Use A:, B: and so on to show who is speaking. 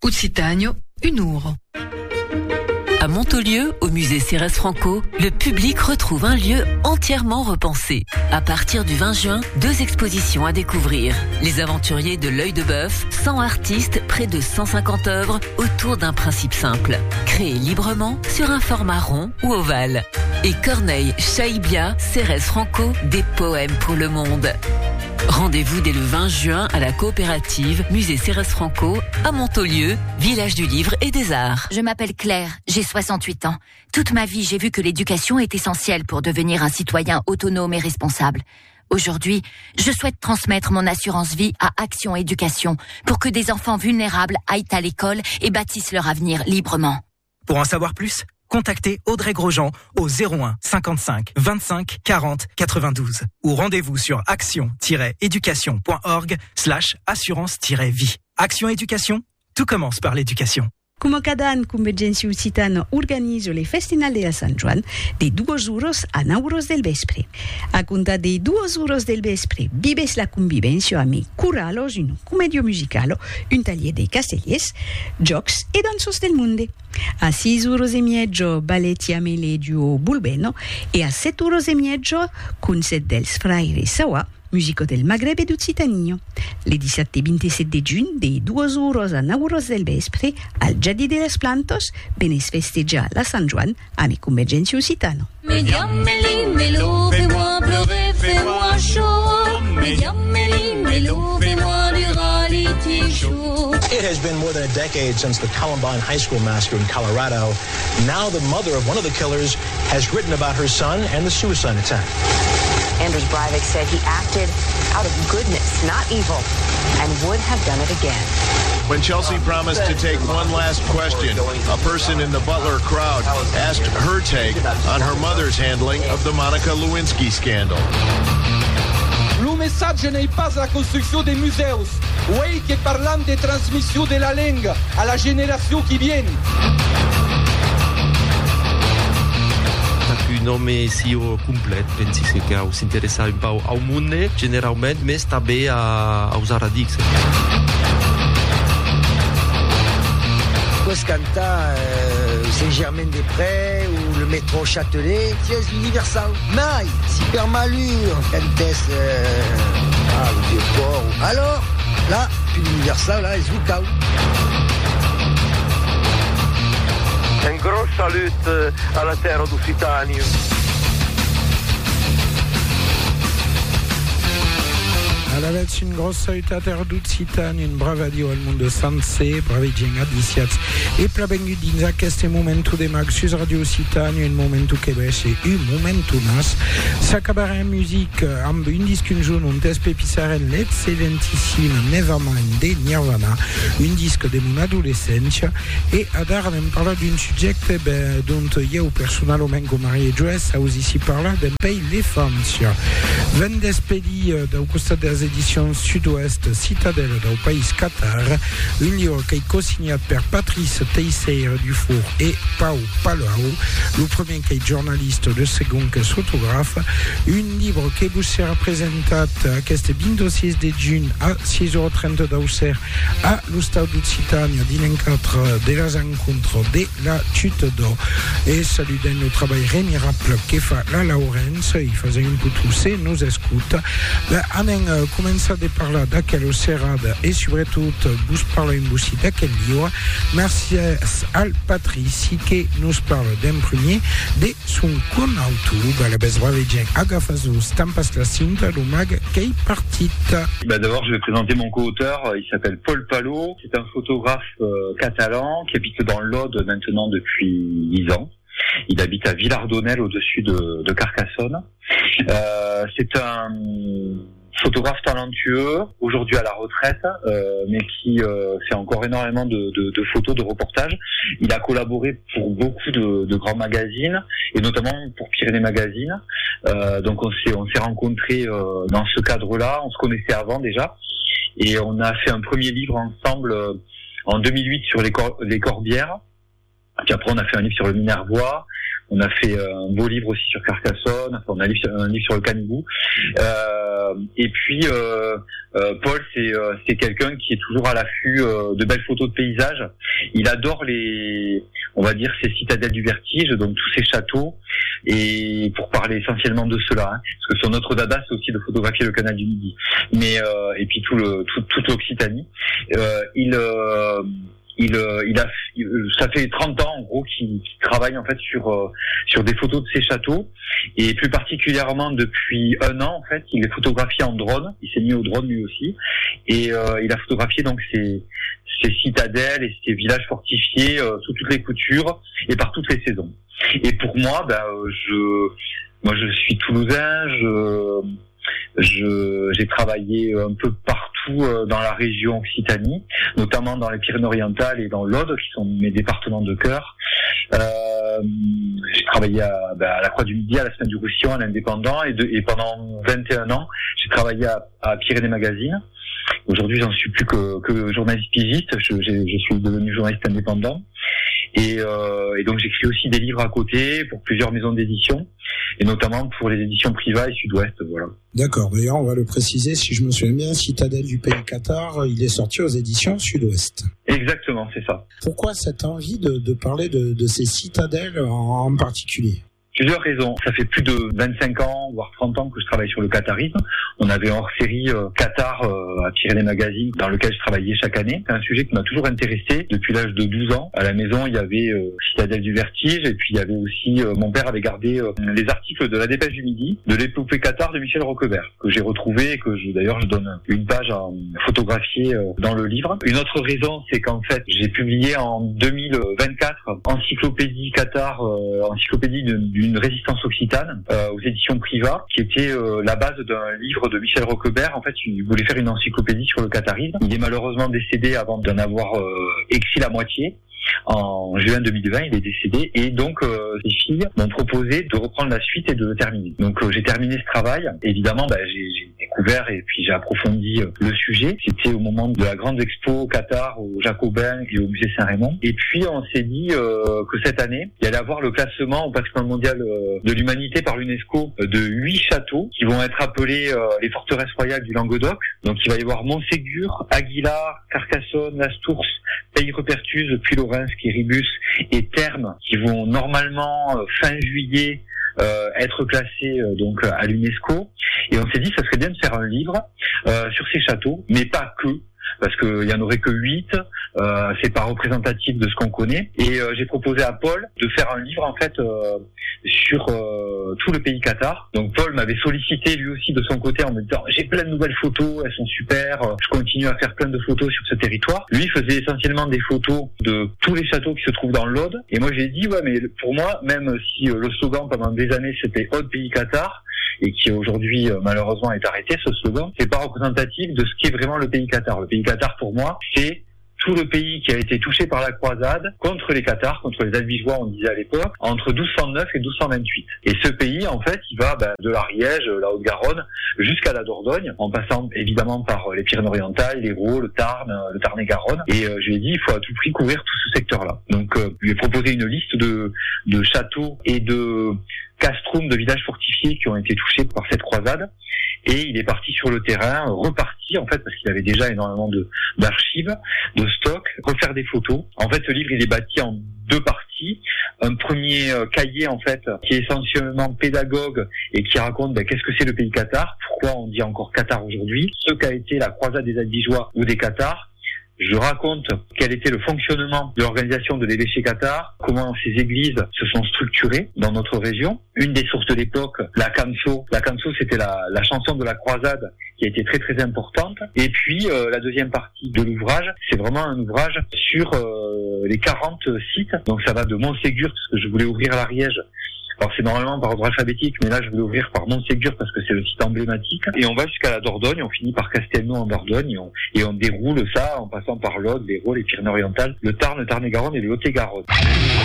A: Occitânio, 1€.
B: À Montaulieu, au musée Cérès Franco, le public retrouve un lieu entièrement repensé. À partir du 20 juin, 2 expositions à découvrir. Les aventuriers de l'œil de bœuf, 100 artistes, près de 150 œuvres autour d'un principe simple. Créées librement sur un format rond ou ovale. Et Corneille, Chaïbia, Cérès Franco, des poèmes pour le monde. Rendez-vous dès le 20 juin à la coopérative Musée Cérès Franco à Montaulieu, village du livre et des arts.
C: Je m'appelle Claire, j'ai 68 ans. Toute ma vie, j'ai vu que l'éducation est essentielle pour devenir un citoyen autonome et responsable. Aujourd'hui, je souhaite transmettre mon assurance vie à Action Éducation pour que des enfants vulnérables aillent à l'école et bâtissent leur avenir librement.
D: Pour en savoir plus, contactez Audrey Grosjean au 01 55 25 40 92 ou rendez-vous sur action-éducation.org/assurance-vie. Action Éducation, tout commence par l'éducation.
E: Come cada an, Convergència Occitana organitza le Festinale de Sant Joan de 2 euros a 9 euros del vespre. A comptar de 2 euros del vespre, vives la convivència amb curalos, un comedio musicalo, un taller de castellers, jocs e dansos del monde. A 6 euros e mezzo, balletti a mele duo Bulbeno e a 7 euros e mezzo, concert dels Frairi Sawa, musico del Maghreb e d'Occitania. Le 17 e 27 de giugno, de 2 euros a 9 euros del vespre, al Jardí de les Plantos, benes festejar la Sant Joan amb Convergència Occitana.
F: Médiamélie, mélo, fais-moi pleurer, fais-moi chaud. Médiamélie, mélo, fais-moi du reality show.
G: It has been more than a decade since the Columbine High School massacre in Colorado. Now the mother of one of the killers has written about her son and the suicide attempt.
H: Anders Breivik said he acted out of goodness, not evil, and would have done it again.
I: When Chelsea promised to take one last question, a person in the Butler crowd asked her take on her mother's handling of the Monica Lewinsky scandal.
J: Il messaggio n'est pas la construction des museus, oui che parlam de transmission de la langue à la génération qui vient.
K: Un nome CEO complet, pensi que us interessa un pau au monde, generalment, més també aos aradics.
L: Pots cantar Saint-Germain-des-Prés ou le métro Châtelet, c'est Universal. Mai, Super Malure, Cantes, le Vieux-Port. Alors, là, puis l'Universal, là, es Vucau.
M: Un gros salut à la terre d'Occitanie.
N: Aveți un gros salutateur d'Occitanie, un bravadio al mondo sense, bravegien adiciats e plabengut dins aquest momentu de mag sus Radio Occitanie, un momentu que breche, un momentu nas. S'acabarà en music amb un disc un jour on t'espepissaren l'excellentissime Nevermind de Nirvana, un disc de mon adolescència e adar anem parlar d'un subjecte dont eu personalment com Maria Joes aus ici parlar d'en pei l'infància. Ven despedi del costat de les edicions Sud-Ouest Citadelle del País Qatar, un llibre que est co-signat per Patrice Teixeira Dufour et Pau Palau, le premier qui est journaliste, le second qui est photographe, un livre que vous sera présentat aquest 26 de juny a 6h30 d'Auxerre a l'Hostal d'Occitània d'Inencatre de les rencontres de la Tutedor et saludant le travail remirable que fa la Laurence, il faisait un peu tousser, nous écoute. Anem començar de parlar d'aquella serrada e sobretot vos parlem aussi d'aquell llibre. Merci al Patrici que nos parla d'en primer de son conauto. La besbravegent agafas-vos tampes la cinta le mag qu'est partit.
O: D'abord, je vais présenter mon co-auteur. Il s'appelle Paul Palot. C'est un photographe catalan qui habite dans l'Aude maintenant depuis 10 ans. Il habite à Villardonnel au-dessus de Carcassonne. C'est un photographe talentueux, aujourd'hui à la retraite, mais qui fait encore énormément de photos, de reportages. Il a collaboré pour beaucoup de grands magazines, et notamment pour Pyrénées Magazine. Donc on s'est rencontrés dans ce cadre-là, on se connaissait avant déjà, et on a fait un premier livre ensemble en 2008 sur les Corbières. Puis après on a fait un livre sur le Minervois. On a fait un beau livre aussi sur Carcassonne, on a un livre sur le Canigou. Et puis Paul, c'est quelqu'un qui est toujours à l'affût de belles photos de paysages. Il adore on va dire, ces citadelles du vertige, donc tous ces châteaux. Et pour parler essentiellement de cela, hein, parce que son autre dada, c'est aussi de photographier le canal du Midi, mais et puis toute l'Occitanie. Ça fait 30 ans en gros qu'il travaille en fait sur des photos de ces châteaux, et plus particulièrement depuis 1 an en fait, il les photographie en drone. Il s'est mis au drone lui aussi, et il a photographié donc ces citadelles et ces villages fortifiés sous toutes les coutures et par toutes les saisons. Et pour moi, je suis toulousain, j'ai travaillé un peu partout dans la région Occitanie, notamment dans les Pyrénées-Orientales et dans l'Aude, qui sont mes départements de cœur. J'ai travaillé à la Croix du Midi, à la Semaine du Roussillon, à l'Indépendant, et pendant 21 ans, j'ai travaillé à Pyrénées Magazine. Aujourd'hui, j'en suis plus que journaliste pigiste. Je suis devenu journaliste indépendant. Et donc, j'écris aussi des livres à côté pour plusieurs maisons d'édition, et notamment pour les éditions Priva et Sud-Ouest, voilà.
N: D'accord. D'ailleurs, on va le préciser, si je me souviens bien, Citadelle du Pays Cathare, il est sorti aux éditions Sud-Ouest.
O: Exactement, c'est ça.
N: Pourquoi cette envie de parler de ces citadelles en particulier ?
O: Plusieurs raisons. Ça fait plus de 25 ans, voire 30 ans que je travaille sur le qatarisme. On avait un hors-série Qatar à Pyrénées Magazine, dans lequel je travaillais chaque année. C'est un sujet qui m'a toujours intéressé depuis l'âge de 12 ans. À la maison, il y avait Citadelle du Vertige, et puis il y avait aussi, mon père avait gardé les articles de la Dépêche du Midi, de l'épopée Qatar de Michel Roquebert, que j'ai retrouvé et que d'ailleurs je donne une page à photographier dans le livre. Une autre raison, c'est qu'en fait, j'ai publié en 2024 Encyclopédie Qatar, encyclopédie d'une résistance occitane aux éditions Priva, qui était la base d'un livre de Michel Roquebert. En fait, il voulait faire une encyclopédie sur le qatarisme. Il est malheureusement décédé avant d'en avoir écrit la moitié. En juin 2020, il est décédé, et donc ses filles m'ont proposé de reprendre la suite et de le terminer. Donc j'ai terminé ce travail. Évidemment, j'ai découvert et puis j'ai approfondi le sujet. C'était au moment de la grande expo au Qatar, au Jacobin et au musée Saint-Raymond. Et puis on s'est dit que cette année, il y allait avoir le classement au patrimoine mondial de l'humanité par l'UNESCO de 8 châteaux qui vont être appelés les forteresses royales du Languedoc. Donc il va y avoir Montségur, Aguilar, Carcassonne, Lastours, Pays-Repertuse, puis Lorrain, Quiribus et Termes, qui vont normalement fin juillet être classés donc à l'UNESCO. Et on s'est dit ça serait bien de faire un livre sur ces châteaux, mais pas que, parce qu'il y en aurait que 8, c'est pas représentatif de ce qu'on connaît. Et j'ai proposé à Paul de faire un livre en fait sur tout le pays Qatar. Donc Paul m'avait sollicité lui aussi de son côté en me disant j'ai plein de nouvelles photos, elles sont super, je continue à faire plein de photos sur ce territoire. Lui faisait essentiellement des photos de tous les châteaux qui se trouvent dans l'Aude. Et moi j'ai dit ouais, mais pour moi, même si le slogan pendant des années c'était Aude pays Qatar, et qui aujourd'hui malheureusement est arrêté, ce slogan, c'est pas représentatif de ce qu'est vraiment le pays Qatar. Le pays Qatar pour moi, c'est tout le pays qui a été touché par la croisade contre les Cathares, contre les Albigeois, on disait à l'époque, entre 1209 et 1228. Et ce pays, en fait, il va de l'Ariège, la Haute-Garonne, jusqu'à la Dordogne, en passant évidemment par les Pyrénées-Orientales, l'Hérault, le Tarn, le Tarn-et-Garonne. Et je lui ai dit, il faut à tout prix couvrir tout ce secteur-là. Donc, je lui ai proposé une liste de châteaux et de castrums, de villages fortifiés qui ont été touchés par cette croisade. Et il est parti sur le terrain, reparti en fait, parce qu'il avait déjà énormément d'archives, de stocks, refaire des photos. En fait, ce livre, il est bâti en 2 parties. Un premier cahier, en fait, qui est essentiellement pédagogue et qui raconte qu'est-ce que c'est le pays Qatar, pourquoi on dit encore Qatar aujourd'hui, ce qu'a été la croisade des Albigeois ou des Cathares. Je raconte quel était le fonctionnement de l'organisation de l'évêché Qatar, comment ces églises se sont structurées dans notre région. Une des sources de l'époque, la Kamso. La Kamso, c'était la chanson de la croisade qui a été très très importante. Et puis, la deuxième partie de l'ouvrage, c'est vraiment un ouvrage sur les 40 sites. Donc ça va de Montségur, parce que je voulais ouvrir l'Ariège. Alors c'est normalement par ordre alphabétique, mais là je voulais ouvrir par Montségur parce que c'est le site emblématique. Et on va jusqu'à la Dordogne, on finit par Castelnau en Dordogne, et on déroule ça en passant par l'Aude, l'Hérault, les Pyrénées-Orientales, le Tarn, le Tarn-et-Garonne et le Lot-et-Garonne.